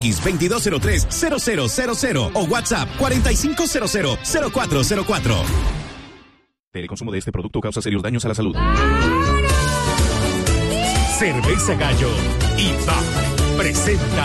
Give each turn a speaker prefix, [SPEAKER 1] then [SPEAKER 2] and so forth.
[SPEAKER 1] 2203-0000 o WhatsApp 4500-0404. El consumo de este producto causa serios daños a la salud.
[SPEAKER 2] Cerveza Gallo y PAP presenta